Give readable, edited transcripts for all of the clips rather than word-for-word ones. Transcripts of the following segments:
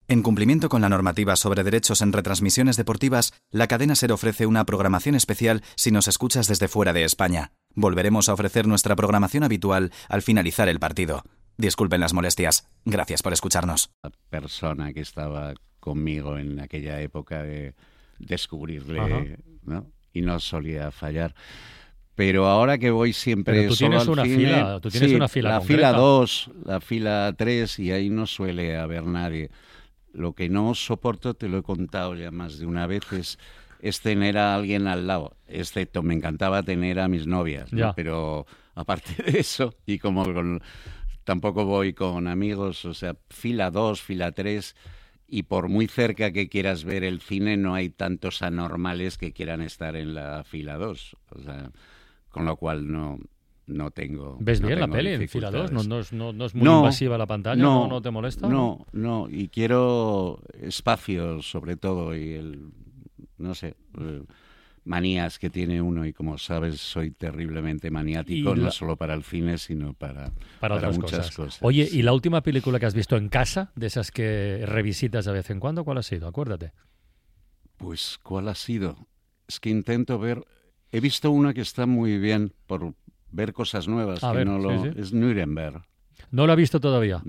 En cumplimiento con la normativa sobre derechos en retransmisiones deportivas, la cadena SER ofrece una programación especial si nos escuchas desde fuera de España. Volveremos a ofrecer nuestra programación habitual al finalizar el partido. Disculpen las molestias. Gracias por escucharnos. La persona que estaba conmigo en aquella época de descubrirle, ¿no? Y no solía fallar. Pero ahora que voy siempre pero tú solo tienes al una cine, fila, tú tienes una fila la concreta. fila 2, la fila 3, y ahí no suele haber nadie. Lo que no soporto, te lo he contado ya más de una vez, es tener a alguien al lado. Excepto me encantaba tener a mis novias, ¿no? Pero aparte de eso, y como tampoco voy con amigos, o sea, fila 2, fila 3... Y por muy cerca que quieras ver el cine, no hay tantos anormales que quieran estar en la fila 2. O sea, con lo cual no tengo. ¿Ves bien la peli en fila 2? ¿No es muy invasiva la pantalla? ¿No te molesta? No. Y quiero espacio, sobre todo, y no sé, manías que tiene uno. Y como sabes, soy terriblemente maniático, no solo para el cine, sino para muchas cosas. Oye, ¿y la última película que has visto en casa, de esas que revisitas de vez en cuando, cuál ha sido? Acuérdate. Pues, ¿cuál ha sido? Es que intento ver... He visto una que está muy bien por ver cosas nuevas. Es Nuremberg. No la he visto todavía.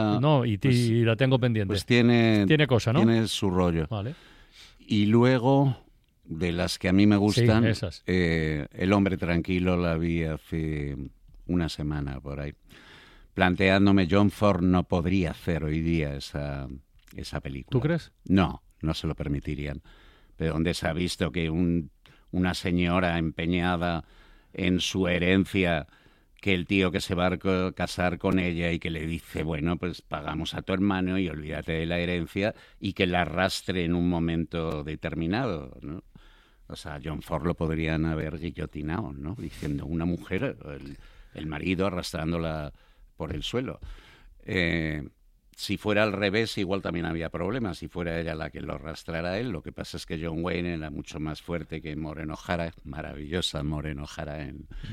Y la tengo pendiente. Pues tiene cosa, ¿no? Tiene su rollo. Vale. Y luego, de las que a mí me gustan, esas. El hombre tranquilo la vi hace una semana por ahí. Planteándome, John Ford no podría hacer hoy día esa película. ¿Tú crees? No se lo permitirían. Pero donde se ha visto que una señora empeñada en su herencia, que el tío que se va a casar con ella y que le dice, bueno, pues pagamos a tu hermano y olvídate de la herencia, y que la arrastre en un momento determinado, ¿no? O sea, John Ford lo podrían haber guillotinado, ¿no? Diciendo, una mujer, el marido arrastrándola por el suelo. Si fuera al revés, igual también había problemas. Si fuera ella la que lo arrastrara a él. Lo que pasa es que John Wayne era mucho más fuerte que Maureen O'Hara, maravillosa Maureen O'Hara.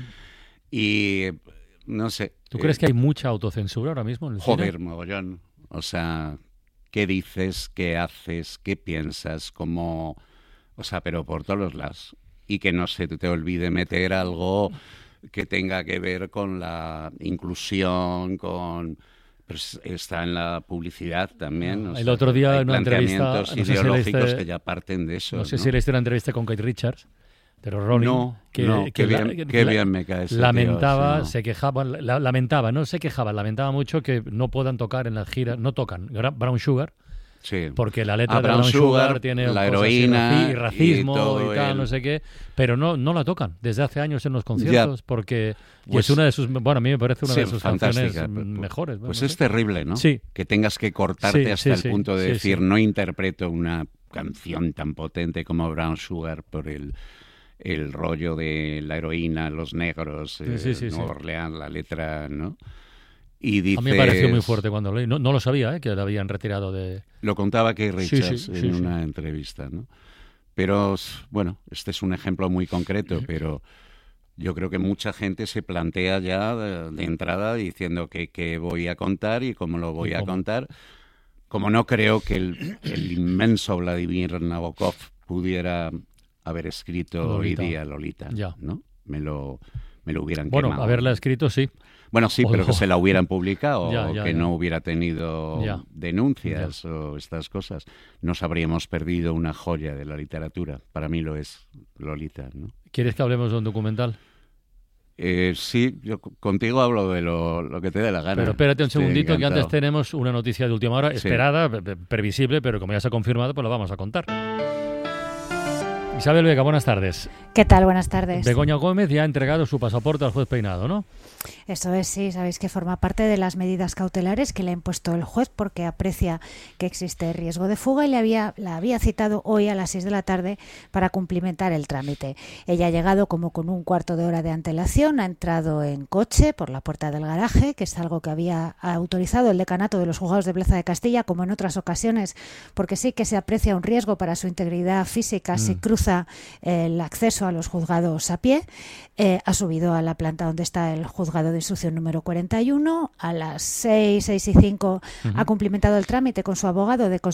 Y no sé. ¿Tú crees que hay mucha autocensura ahora mismo en el cine? Joder, mogollón. O sea, ¿qué dices? ¿Qué haces? ¿Qué piensas? ¿Cómo? O sea, pero por todos los lados. Y que no se te olvide meter algo que tenga que ver con la inclusión, pues está en la publicidad también. El otro día en una entrevista... No sé ideológicos que ya parten de eso. No sé si leíste una entrevista con Kate Richards, pero Rolling... Qué bien me cae ese lamentaba, tío, sí. se quejaba, lamentaba mucho que no puedan tocar en las giras, no tocan Brown Sugar, sí. Porque la letra de Brown Sugar tiene la heroína y racismo y tal, no sé qué, pero no la tocan desde hace años en los conciertos, porque es una de sus, a mí me parece una de sus canciones mejores. Pues es terrible, ¿no? Sí. Que tengas que cortarte hasta el punto de decir, no interpreto una canción tan potente como Brown Sugar por el rollo de la heroína, los negros, Nueva Orleans, la letra, ¿no? Y dices, a mí me pareció muy fuerte cuando lo leí. No lo sabía, que la habían retirado de... Lo contaba Keith Richards en una entrevista, ¿no? Pero, bueno, este es un ejemplo muy concreto, pero yo creo que mucha gente se plantea ya de entrada diciendo qué voy a contar y cómo lo voy a contar. Como no creo que el inmenso Vladimir Nabokov pudiera haber escrito hoy día Lolita, ¿no? Me lo hubieran quemado. Bueno, haberla escrito, sí. Bueno, sí, pero que se la hubieran publicado o que no hubiera tenido denuncias o estas cosas. Nos habríamos perdido una joya de la literatura. Para mí lo es Lolita, ¿no? ¿Quieres que hablemos de un documental? Sí, yo contigo hablo de lo que te dé la gana. Pero espérate un segundito, que antes tenemos una noticia de última hora, esperada, previsible, pero como ya se ha confirmado, pues la vamos a contar. Isabel Vega, buenas tardes. ¿Qué tal? Buenas tardes. Begoña Gómez ya ha entregado su pasaporte al juez Peinado, ¿no? Eso es, sí. Sabéis que forma parte de las medidas cautelares que le ha impuesto el juez porque aprecia que existe riesgo de fuga y la había citado hoy a las 6 de la tarde para cumplimentar el trámite. Ella ha llegado como con un cuarto de hora de antelación, ha entrado en coche por la puerta del garaje, que es algo que había autorizado el decanato de los juzgados de Plaza de Castilla, como en otras ocasiones, porque sí que se aprecia un riesgo para su integridad física si cruza el acceso a los juzgados a pie. Ha subido a la planta donde está el juzgado de instrucción número 41. A las 6 y 5 ha cumplimentado el trámite con su abogado de